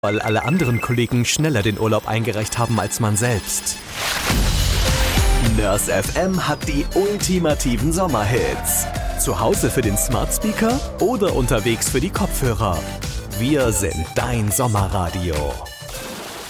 weil alle anderen Kollegen schneller den Urlaub eingereicht haben als man selbst. Nurse FM hat die ultimativen Sommerhits. Zu Hause für den Smart Speaker oder unterwegs für die Kopfhörer. Wir sind dein Sommerradio.